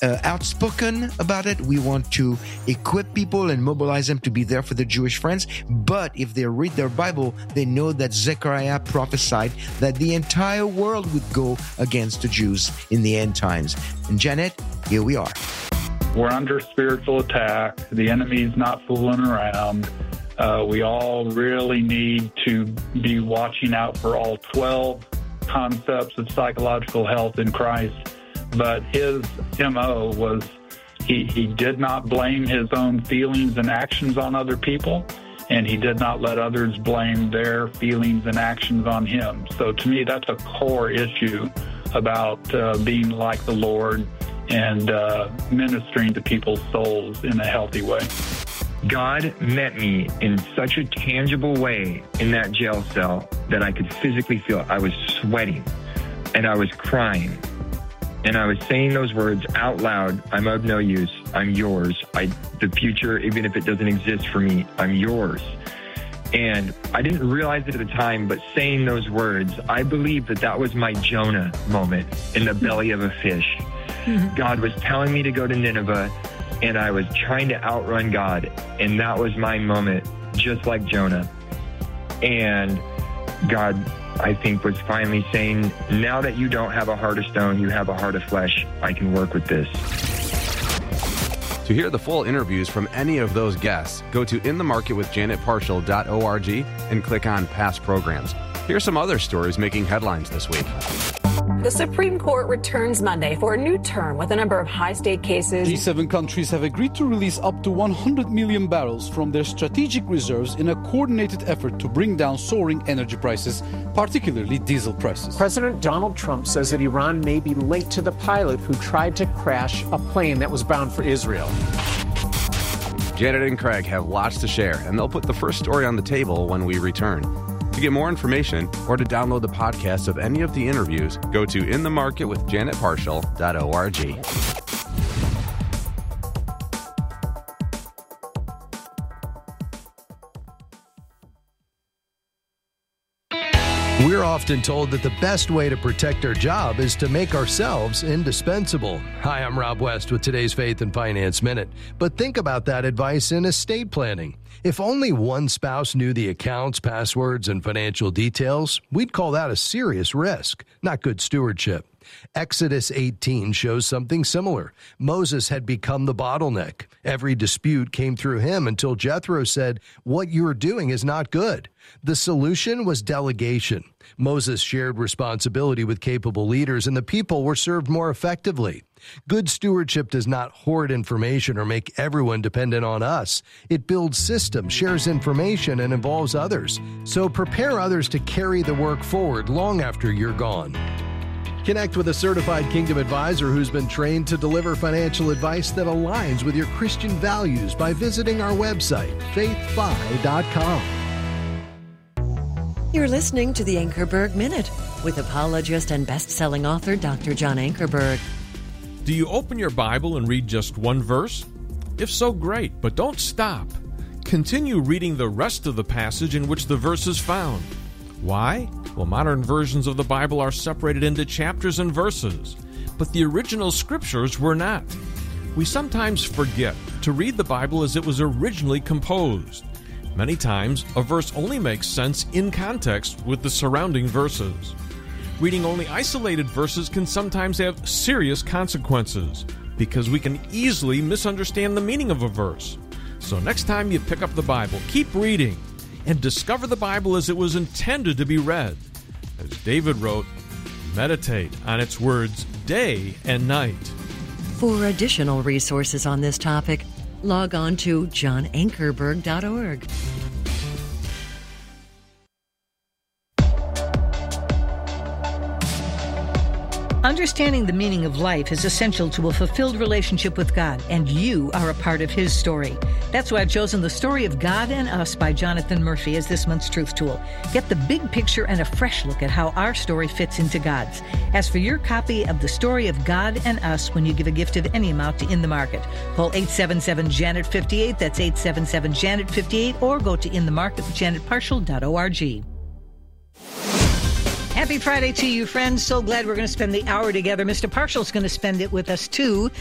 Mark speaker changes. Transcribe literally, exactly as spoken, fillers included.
Speaker 1: uh, outspoken about it. We want to equip people and mobilize them to be there for their Jewish friends. But if they read their Bible, they know that Zechariah prophesied that the entire world would go against the Jews in the end times. And Janet, here we are.
Speaker 2: We're under spiritual attack. The enemy's not fooling around. Uh, we all really need to be watching out for all twelve concepts of psychological health in Christ. But his M O was he, he did not blame his own feelings and actions on other people, and he did not let others blame their feelings and actions on him. So to me, that's a core issue about uh, being like the Lord and uh, ministering to people's souls in a healthy way.
Speaker 3: God met me in such a tangible way in that jail cell that I could physically feel. I was sweating and I was crying and I was saying those words out loud. I'm of no use. I'm yours. I, the future, even if it doesn't exist for me, I'm yours. And I didn't realize it at the time, but saying those words, I believe that that was my Jonah moment in the belly of a fish. Mm-hmm. God was telling me to go to Nineveh, and I was trying to outrun God, and that was my moment, just like Jonah. And God, I think, was finally saying, now that you don't have a heart of stone, you have a heart of flesh, I can work with this.
Speaker 4: To hear the full interviews from any of those guests, go to in the market with janet parshall dot org and click on past programs. Here's some other stories making headlines this week.
Speaker 5: The Supreme Court returns Monday for a new term with a number of high-stake cases.
Speaker 6: G seven countries have agreed to release up to one hundred million barrels from their strategic reserves in a coordinated effort to bring down soaring energy prices, particularly diesel prices.
Speaker 7: President Donald Trump says that Iran may be linked to the pilot who tried to crash a plane that was bound for Israel.
Speaker 4: Janet and Craig have lots to share, and they'll put the first story on the table when we return. To get more information or to download the podcast of any of the interviews, go to in the market with janet parshall dot org.
Speaker 8: We're often told that the best way to protect our job is to make ourselves indispensable. Hi, I'm Rob West with today's Faith and Finance Minute. But think about that advice in estate planning. If only one spouse knew the accounts, passwords, and financial details, we'd call that a serious risk, not good stewardship. Exodus eighteen shows something similar. Moses had become the bottleneck. Every dispute came through him until Jethro said, "What you're doing is not good." The solution was delegation. Moses shared responsibility with capable leaders, and the people were served more effectively. Good stewardship does not hoard information or make everyone dependent on us. It builds systems, shares information, and involves others. So prepare others to carry the work forward long after you're gone. Connect with a certified Kingdom advisor who's been trained to deliver financial advice that aligns with your Christian values by visiting our website, faith fi dot com.
Speaker 9: You're listening to the Ankerberg Minute with apologist and best-selling author Doctor John Ankerberg.
Speaker 10: Do you open your Bible and read just one verse? If so, great, but don't stop. Continue reading the rest of the passage in which the verse is found. Why? Well, modern versions of the Bible are separated into chapters and verses, but the original scriptures were not. We sometimes forget to read the Bible as it was originally composed. Many times, a verse only makes sense in context with the surrounding verses. Reading only isolated verses can sometimes have serious consequences because we can easily misunderstand the meaning of a verse. So next time you pick up the Bible, keep reading and discover the Bible as it was intended to be read. As David wrote, meditate on its words day and night.
Speaker 9: For additional resources on this topic, log on to john ankerberg dot org.
Speaker 11: Understanding the meaning of life is essential to a fulfilled relationship with God, and you are a part of His story. That's why I've chosen The Story of God and Us by Jonathan Murphy as this month's Truth Tool. Get the big picture and a fresh look at how our story fits into God's. Ask for your copy of The Story of God and Us when you give a gift of any amount to In the Market. Call eight seven seven, Janet fifty-eight, that's eight seven seven, Janet fifty-eight, or go to in the market with janet parshall dot org. Happy Friday to you, friends. So glad we're going to spend the hour together. Mister Parshall's going to spend it with us, too.